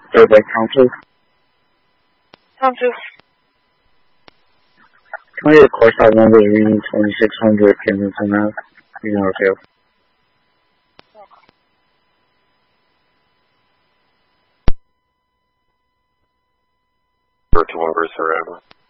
Fairbank Council. Council. Can I get a course out number reading 2600 Kensington Ave, Green Northfield? For 2 hours forever.